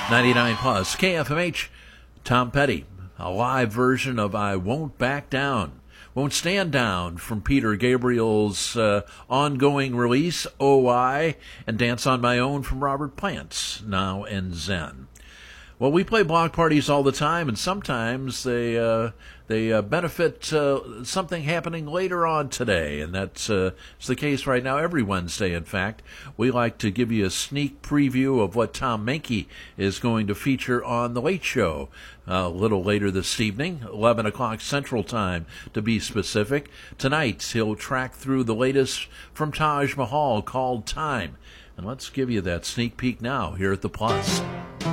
99 plus KFMH. Tom Petty, a live version of I Won't Back Down, Won't Stand Down from Peter Gabriel's ongoing release, OI, and Dance on My Own from Robert Plant's Now and Zen. Well, we play block parties all the time, and sometimes they benefit something happening later on today, and that's it's the case right now every Wednesday, in fact. We like to give you a sneak preview of what Tom Menke is going to feature on The Late Show a little later this evening, 11 o'clock Central Time, to be specific. Tonight, he'll track through the latest from Taj Mahal called Time. And let's give you that sneak peek now here at The Plus.